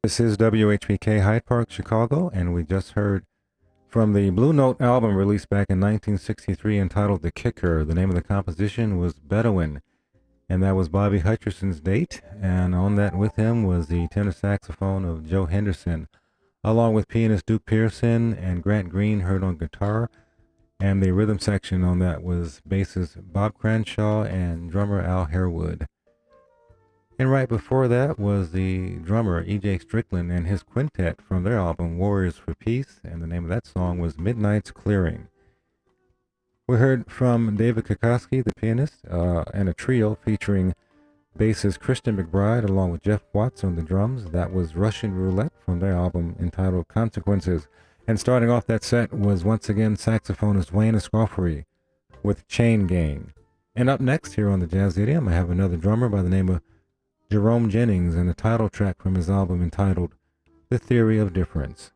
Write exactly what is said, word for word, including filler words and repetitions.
This is W H P K Hyde Park, Chicago, and we just heard from the Blue Note album released back in nineteen sixty-three entitled The Kicker. The name of the composition was Bedouin, and that was Bobby Hutcherson's date, and on that with him was the tenor saxophone of Joe Henderson, along with pianist Duke Pearson and Grant Green heard on guitar, and the rhythm section on that was bassist Bob Cranshaw and drummer Al Harewood. And right before that was the drummer E J Strickland and his quintet from their album Warriors for Peace, and the name of that song was Midnight's Clearing. We heard from David Kokoski, the pianist, uh, and a trio featuring bassist Christian McBride along with Jeff Watts on the drums. That was Russian Roulette from their album entitled Consequences. And starting off that set was once again saxophonist Wayne Escoffery with Chain Gang. And up next here on the Jazz Idiom, I have another drummer by the name of Jerome Jennings and a title track from his album entitled The Theory of Difference.